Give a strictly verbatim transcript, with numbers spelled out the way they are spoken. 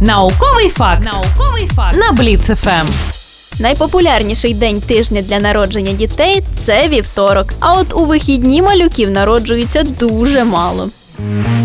Науковий факт. Науковий факт на Бліц еф ем. Найпопулярніший день тижня для народження дітей – це вівторок. А от у вихідні малюків народжується дуже мало.